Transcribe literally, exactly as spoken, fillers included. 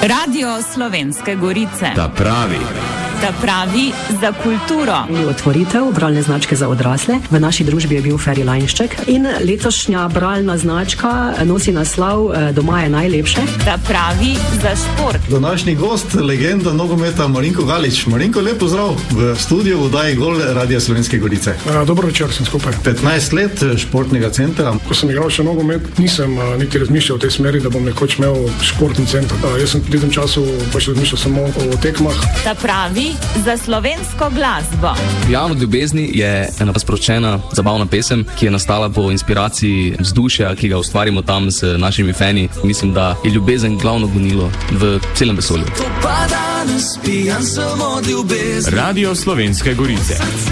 Radio Slovenske Gorice. Ta pravi. Ta pravi za kulturo. Otvoritev bralne značke za odrasle. V naši družbi je bil Feri Lajnšček in letošnja bralna značka nosi naslov Doma je najlepše. Ta pravi za šport. Današnji gost, legenda nogometa Marinko Galič. Marinko, lep pozdrav v studiu v oddaji Gol Radia Slovenske Gorice. A, dobro večer, sem skupaj. petnajst let športnega centra. Ko sem igral še nogomet, nisem a, niti razmišljal v tej smeri, da bom nekoč imel športni center. A, jaz sem v tem času pač razmišljal samo o tekmah. Ta pravi za slovensko glasbo. Javno ljubezni je ena sproščena, zabavna pesem, ki je nastala po inspiraciji vzdušja, ki ga ustvarimo tam z našimi fani. Mislim, da je ljubezen glavno gonilo v celem vesolju. Radio Slovenske Gorice.